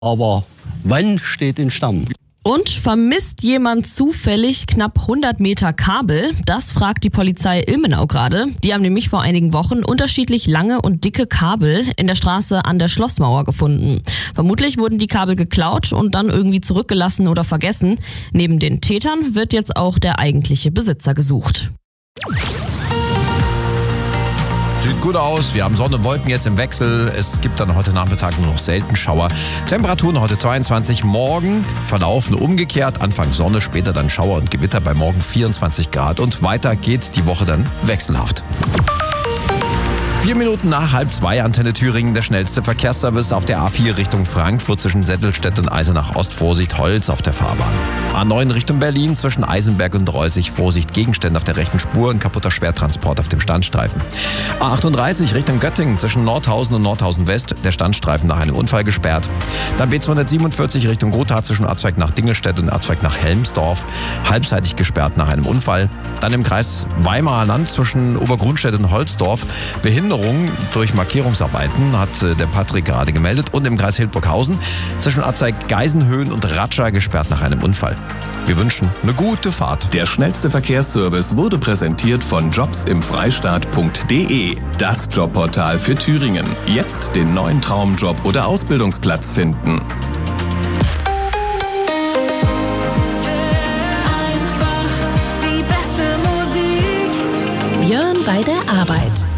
Aber wann steht in Sternen? Und vermisst jemand zufällig knapp 100 Meter Kabel? Das fragt die Polizei Ilmenau gerade. Die haben nämlich vor einigen Wochen unterschiedlich lange und dicke Kabel in der Straße an der Schlossmauer gefunden. Vermutlich wurden die Kabel geklaut und dann irgendwie zurückgelassen oder vergessen. Neben den Tätern wird jetzt auch der eigentliche Besitzer gesucht. Sieht gut aus, wir haben Sonne und Wolken jetzt im Wechsel. Es gibt dann heute Nachmittag nur noch selten Schauer. Temperaturen heute 22, morgen verlaufen umgekehrt. Anfang Sonne, später dann Schauer und Gewitter, bei morgen 24 Grad. Und weiter geht die Woche dann wechselhaft. 4 Minuten nach 1:30, Antenne Thüringen, der schnellste Verkehrsservice auf der A4 Richtung Frankfurt zwischen Settelstedt und Eisenach Ost. Vorsicht, Holz auf der Fahrbahn. A9 Richtung Berlin zwischen Eisenberg und Reußig. Vorsicht, Gegenstände auf der rechten Spur, ein kaputter Schwertransport auf dem Standstreifen. A38 Richtung Göttingen zwischen Nordhausen und Nordhausen West. Der Standstreifen nach einem Unfall gesperrt. Dann B247 Richtung Gotha zwischen Arzweick nach Dingelstedt und Arzweick nach Helmsdorf. Halbseitig gesperrt nach einem Unfall. Dann im Kreis Weimarer Land zwischen Obergrunstedt und Holzdorf. Behinderung durch Markierungsarbeiten hat der Patrick gerade gemeldet. Und im Kreis Hildburghausen zwischen Arzweick-Geisenhöhen und Ratscha gesperrt nach einem Unfall. Wir wünschen eine gute Fahrt. Der schnellste Verkehrsservice wurde präsentiert von jobsimfreistaat.de. Das Jobportal für Thüringen. Jetzt den neuen Traumjob oder Ausbildungsplatz finden. Einfach die beste Musik. Björn bei der Arbeit.